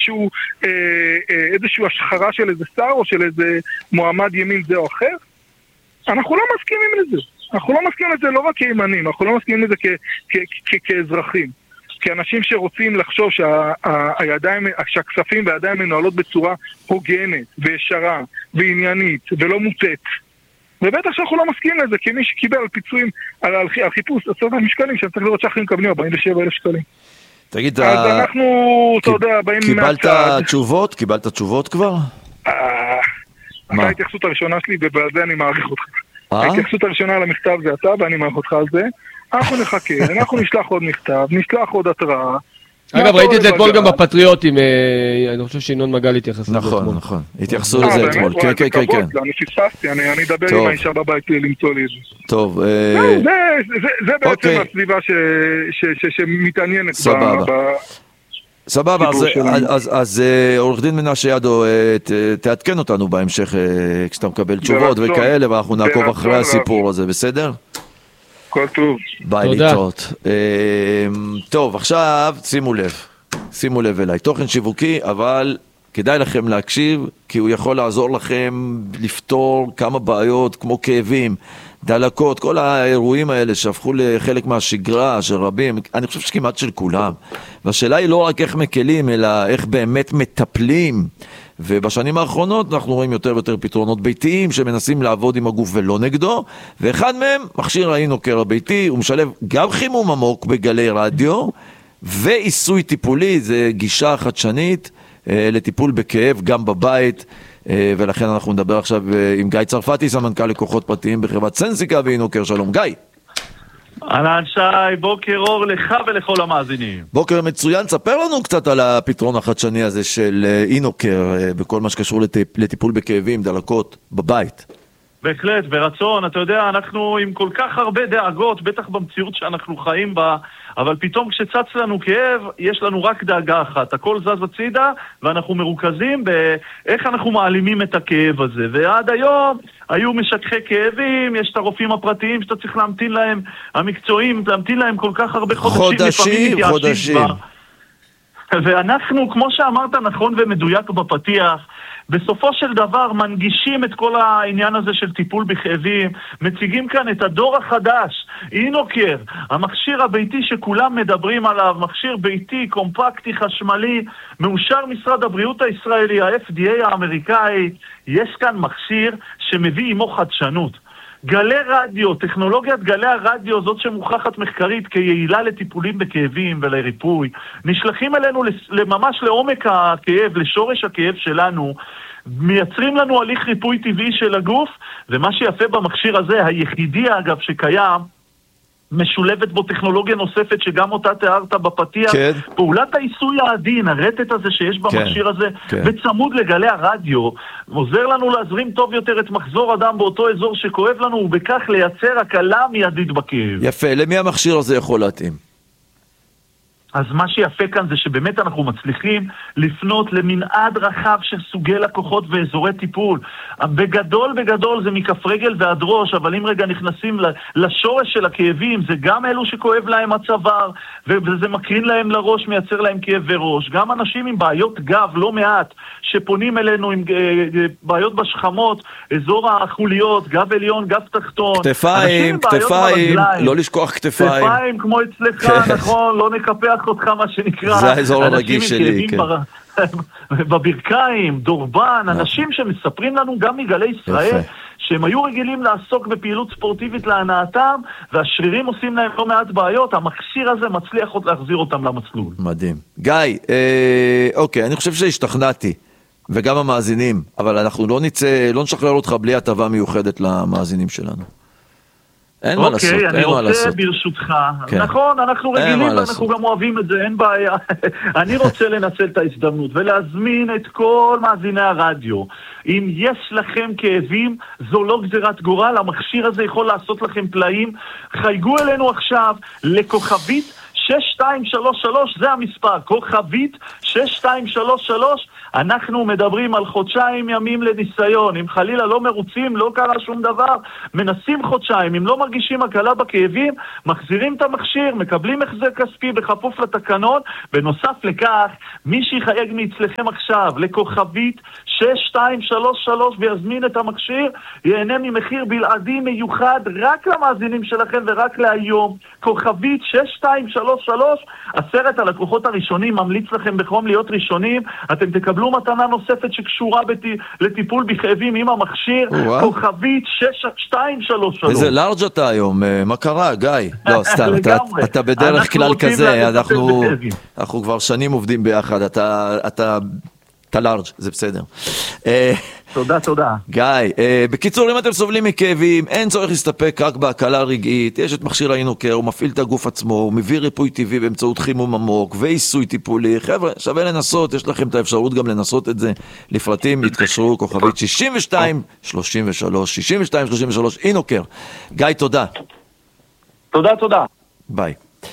איזשהו השחרה של איזה שר או של איזה מועמד ימין זה או אחר. אנחנו לא מסכימים לזה. אנחנו לא מסכימים לזה לא רק כימנים, אנחנו לא מסכימים לזה כאזרחים. כאנשים שרוצים לחשוב שהכספים בידיים מנוהלות בצורה הוגנת וישרה ועניינית ולא מוטט. ובטח שאנחנו לא מסכימים לזה, כמי שקיבל פיצויים על חיפוש 10,000 שקלים, שאני צריך לראות שאנחנו מקבלים 47,000 שקלים. תגיד, אז אנחנו, אתה יודע, באים מהצד. קיבלת תשובות כבר? מה? ההתייחסות הראשונה שלי, ובעל זה אני מעריך אותך. ההתייחסות הראשונה על המכתב זה אתה, ואני מעריך אותך על זה. אנחנו נחכה, אנחנו נשלח עוד מכתב, נשלח עוד התראה. אגב, ראיתי את זה אתמול גם בפטריוטים, אני חושב שינון מגל התייחס לזה אתמול. נכון, התייחסו לזה אתמול, כן. אני פספסתי, אני אדבר עם האישה בבית למצוא לי את זה. טוב. זה בעצם הסביבה שמתעניינת. סבבה, אז עורך דין מנשה ידו, תעדכן אותנו בהמשך כשאתה מקבל תשובות וכאלה, ואנחנו נעקוב אחרי הסיפור הזה, בסדר? כל טוב. ביי, להתראות. טוב, עכשיו שימו לב אליי, תוכן שיווקי, אבל כדאי לכם להקשיב, כי הוא יכול לעזור לכם לפתור כמה בעיות כמו כאבים, דלקות, כל האירועים האלה שהפכו לחלק מהשגרה של רבים, אני חושב שכמעט של כולם. והשאלה היא לא רק איך מקלים, אלא איך באמת מטפלים. ובשנים האחרונות אנחנו רואים יותר ויותר פתרונות ביתיים שמנסים לעבוד עם הגוף ולא נגדו, ואחד מהם, מכשיר האינוקר הביתי, הוא משלב גם חימום עמוק בגלי רדיו, ועיסוי טיפולי, זה גישה חדשנית לטיפול בכאב גם בבית, ולכן אנחנו נדבר עכשיו עם גיא צרפתי, סמנכ"ל לקוחות פרטיים בחברת סנסיקה ואינוקר. שלום גיא. אהלן שי, בוקר אור לך ולכל המאזינים. בוקר מצוין, ספר לנו קצת על הפתרון החדשני הזה של אינוקר בכל מה שקשור לטיפול בכאבים, דלקות בבית. בהחלט, ברצון, אתה יודע, אנחנו עם כל כך הרבה דאגות, בטח במציאות שאנחנו חיים בה, אבל פתאום כשצץ לנו כאב, יש לנו רק דאגה אחת, הכל זז הצידה, ואנחנו מרוכזים באיך אנחנו מעלימים את הכאב הזה, ועד היום היו משככי כאבים, יש את הרופאים הפרטיים שאתה צריך להמתין להם, המקצועיים, להמתין להם כל כך הרבה חודשים. ואנחנו, כמו שאמרת נכון ומדויק בפתיח, בסופו של דבר מנגישים את כל העניין הזה של טיפול בכאבים, מציגים כאן את הדור החדש, אינוקר, המכשיר הביתי שכולם מדברים עליו, מכשיר ביתי, קומפקטי, חשמלי, מאושר משרד הבריאות הישראלי, ה-FDA האמריקאי, יש כאן מכשיר שמביא עמו חדשנות. גלי רדיו, טכנולוגיית גלי הרדיו, זאת שמוכחת מחקרית כיעילה לטיפולים בכאבים ולריפוי, נשלחים אלינו ממש לעומק הכאב, לשורש הכאב שלנו, מייצרים לנו הליך ריפוי טבעי של הגוף, ומה שיפה במכשיר הזה, היחידי אגב שקיים, משולבת בו טכנולוגיה נוספת שגם אותה תיארת בפתיח, כן. פעולת העיסוי העדין, הרטט הזה שיש במכשיר כן, הזה, כן. בצמוד לגלי הרדיו, עוזר לנו להזרים טוב יותר את מחזור הדם באותו אזור שכואב לנו, ובכך לייצר הקלה מיידית בכאב. יפה, למי המכשיר הזה יכול להתאים? אז מה שיפה כאן זה שבאמת אנחנו מצליחים לפנות למנעד רחב של סוגי לקוחות ואזורי טיפול. בגדול זה מכף רגל ועד ראש, אבל אם רגע נכנסים לשורש של הכאבים, זה גם אלו שכואב להם הצוואר, וזה מקרין להם לראש, מייצר להם כאבי ראש. גם אנשים עם בעיות גב, לא מעט, שפונים אלינו עם בעיות בשכמות, אזור החוליות, גב עליון, גב תחתון. כתפיים, לא לשכוח כתפיים. כתפיים כמו אצלך, נכון, לא נקפח אותך מה שנקרא. זה האזור הרגיש שלי, כן. בברכיים, דורבן, אנשים שמספרים לנו גם מגלי ישראל, שהם היו רגילים לעסוק בפעילות ספורטיבית להנאתם, והשרירים עושים להם לא מעט בעיות, המכשיר הזה מצליח עוד להחזיר אותם למסלול. מדהים. גיא, אוקיי, אני חושב שהשתכנעתי, וגם המאזינים, אבל אנחנו לא נשחרר אותך בלי הטבה מיוחדת למאזינים שלנו. אין מה לעשות, אין מה לעשות. אוקיי, אני רוצה ברשותך, נכון, אנחנו רגילים ואנחנו גם אוהבים את זה, אין בעיה. אני רוצה לנצל את ההזדמנות ולהזמין את כל מאזיני הרדיו. אם יש לכם כאבים, זו לא גזירת גורל, המכשיר הזה יכול לעשות לכם פלאים. חייגו אלינו עכשיו לכוכבית 6233, זה המספר, כוכבית 6233. אנחנו מדברים על חודשיים ימים לניסיון. אם חלילה לא מרוצים, לא קרה שום דבר, מנסים חודשיים. אם לא מרגישים הקלה בכאבים, מחזירים את המכשיר, מקבלים החזר כספי בכפוף לתקנון. בנוסף לכך, מי שיחייג מאצלכם עכשיו לכוכבית 6233 ויזמין את המכשיר, ייהנה ממחיר בלעדי מיוחד רק למאזינים שלכם ורק להיום. כוכבית 6233, 10 הלקוחות הראשונים, ממליץ לכם בחום להיות ראשונים. אתם תקבלו מתנה נוספת שקשורה לטיפול בכאבים עם המכשיר. כוכבית 6233. איזה לארג' אתה היום, מה קרה גיא? לא, סתם, אתה בדרך כלל כזה, אנחנו כבר שנים עובדים ביחד, אתה לארג', זה בסדר. תודה. גיא, בקיצור, אם אתם סובלים מכאבים, אין צורך להסתפק רק בהקלה רגעית. יש את מכשיר האינוקר, הוא מפעיל את הגוף עצמו, הוא מביא ריפוי טבעי באמצעות חימום עמוק ועיסוי טיפולי. חבר'ה, שווה לנסות, יש לכם את האפשרות גם לנסות את זה. לפרטים התקשרו, כוכבית 6233, 6233, אינוקר. גיא, תודה. תודה. ביי.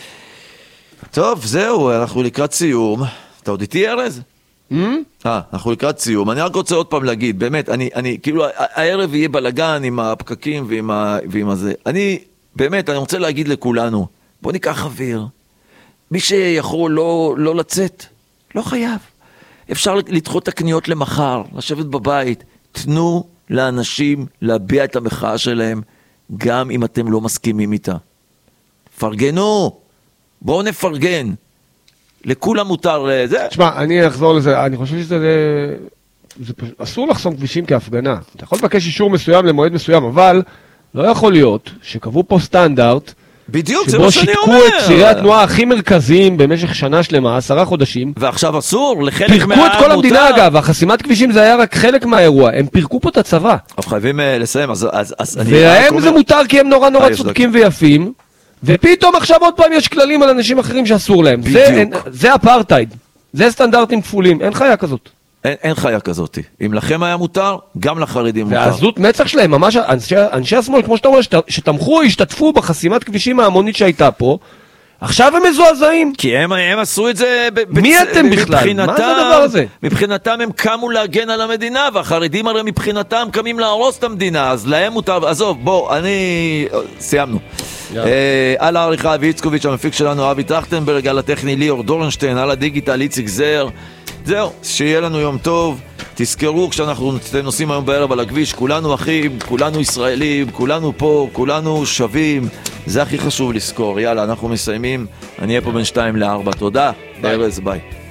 טוב, זהו, אנחנו לקראת סיום. אתה עוד איתי, ארז? אנחנו לקראת סיום. אני רק רוצה עוד פעם להגיד, באמת, אני כאילו, הערב יהיה בלגן עם הפקקים ועם הזה. אני רוצה להגיד לכולנו, בוא ניקח אוויר. מי שיכול לא לצאת, לא חייב. אפשר לדחות את הקניות למחר, לשבת בבית. תנו לאנשים להביע את המחאה שלהם, גם אם אתם לא מסכימים איתה. פרגנו. בואו נפרגן. לכולם מותר לזה. תשמע, אני אחזור לזה, אני חושב שזה אסור לחסום כבישים כהפגנה. אתה יכול לבקש אישור מסוים למועד מסוים, אבל לא יכול להיות שקבעו פה סטנדרט, בדיוק, זה מה שאני אומר. שבו שיתקו את צירי התנועה הכי מרכזיים במשך שנה שלמה, 10 חודשים. ועכשיו אסור, לחלק מהעם מותר. פירקו את כל המדינה אגב, החסימת כבישים זה היה רק חלק מהאירוע, הם פירקו פה את הצבא. אבל חייבים לסיים, אז והם זה מותר כי הם נורא צודקים ויפים. ופתאום עכשיו עוד פעם יש כללים על אנשים אחרים שאסור להם. זה אפרטייד. זה סטנדרטים כפולים. אין חיה כזאת. אין חיה כזאת. אם לכם היה מותר, גם לחרדים מותר. והעזות מצח שלהם, ממש אנשי השמאל, כמו שאתה אומר, שתמכו, השתתפו בחסימת כבישים ההמונית שהייתה פה, עכשיו הם מזועזעים. כי הם עשו את זה מי אתם בכלל? מה זה הדבר הזה? מבחינתם הם קמו להגן על המדינה, והחרדים הרי מבחינתם קמים להרוס את המדינה, אז להם מותר. עזוב, בוא, סיימנו. על העריכה אבי איצקוביץ', המפיק שלנו אבי טרכטנברג, על הטכני ליאור דורנשטיין, על הדיגיטל איציק זר. זהו, שיהיה לנו יום טוב. תזכרו, כשאנחנו נוסעים היום בערב על הכביש, כולנו אחים, כולנו ישראלים, כולנו פה, כולנו שווים. זה הכי חשוב לזכור. יאללה, אנחנו מסיימים. אני אהיה פה בין 2 ל-4. תודה. ארז, ביי.